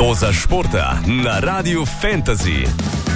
Doza športa na Radiu Fantasy.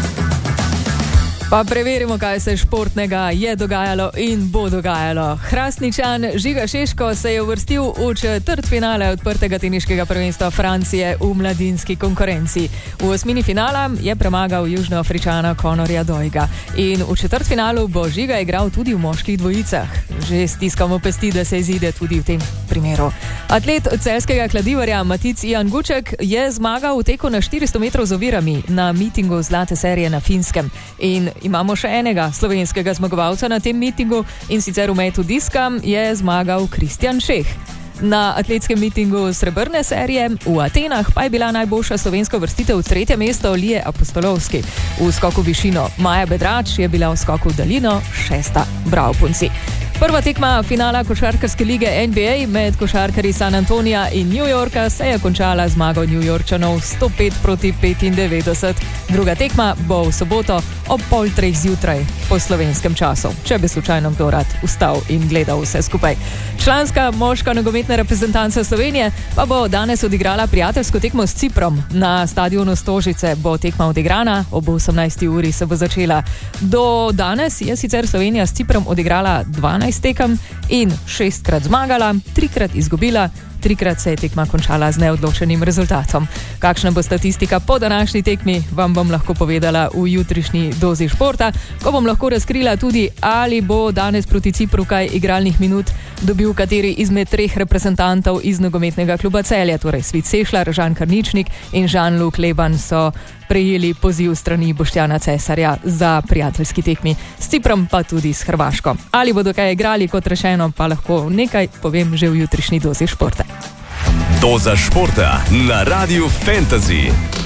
Pa preverimo, kaj se športnega je dogajalo in bo dogajalo. Hrastničan Žiga Šeško se je uvrstil v četrtfinale odprtega teniškega prvenstva Francije v mladinski konkurenci. V osmini finala je premagal Južnoafričana Conorja Doiga. In v četrtfinalu bo Žiga igral tudi v moških dvojicah. Že stiskamo pesti, da se izide tudi v tem primeru. Atlet celjskega kladivarja Matic Ian Guček je zmagal v teku na 400 metrov z ovirami na mitingu zlate serije na Finskem. In imamo še enega slovenskega zmagovalca na tem mitingu, in sicer v metu diska je zmagal Kristjan Čeh. Na atletskem mitingu srebrne serije v Atenah pa je bila najboljša slovenska uvrstitev tretje mesto Lije Apostolovski. V skoku višino Maja Bedrač je bila v skoku v daljino šesta. Bravo, punci. Prva tekma finala košarkarske lige NBA med košarkarji San Antonija in New Yorka se je končala zmago New Yorkčanov 105-95. Druga tekma bo v soboto ob 2:30 zjutraj po slovenskem času, če bi slučajno kdo rad vstal in gledal vse skupaj. Članska moška nogometna reprezentanca Slovenije pa bo danes odigrala prijateljsko tekmo s Ciprom. Na stadionu Stožice bo tekma odigrana, ob 18. uri se bo začela. Do danes je sicer Slovenija s Ciprom odigrala 12 tekem in 6-krat zmagala, 3-krat izgubila, 3-krat se je tekma končala z neodločenim rezultatom. Kakšna bo statistika po današnji tekmi, vam bom lahko povedala v jutrišnji dozi športa, ko bom lahko razkrila tudi, ali bo danes proti Cipru kaj igralnih minut dobil kateri izmed treh reprezentantov iz nogometnega kluba Celje, torej Svit Sešlar, Žan Karničnik in Žan-Luk Leban so prejeli poziv strani Boštjana Cesarja za prijateljski tekmi s Ciprom, pa tudi s Hrvaško. Ali bodo kaj igrali, kot rečeno, pa lahko nekaj povem že v jutrišnji dozi športa. Doza športa na Radiu Fantasy.